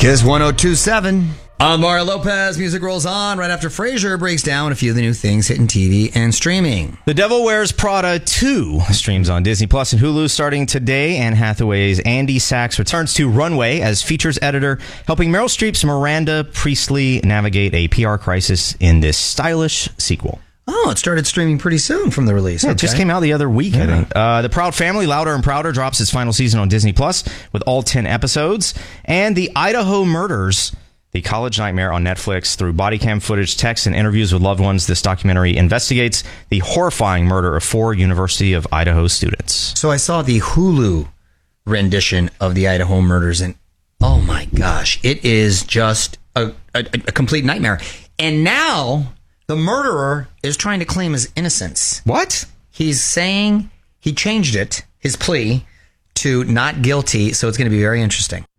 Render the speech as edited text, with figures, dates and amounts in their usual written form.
Kiss 102.7. I'm Mario Lopez. Music rolls on right after Frasier breaks down a few of the new things hitting TV and streaming. The Devil Wears Prada 2 streams on Disney Plus and Hulu starting today. Anne Hathaway's Andy Sachs returns to Runway as features editor, helping Meryl Streep's Miranda Priestley navigate a PR crisis in this stylish sequel. Oh, it started streaming pretty soon from the release. Yeah, It just came out the other week, I think. The Proud Family, Louder and Prouder, drops its final season on Disney Plus with all 10 episodes. And The Idaho Murders, the college nightmare on Netflix. Through body cam footage, text, and interviews with loved ones, this documentary investigates the horrifying murder of 4 University of Idaho students. So I saw the Hulu rendition of The Idaho Murders, and oh my gosh, it is just a complete nightmare. And now the murderer is trying to claim his innocence. What? He's saying he changed it, his plea, to not guilty, so it's going to be very interesting.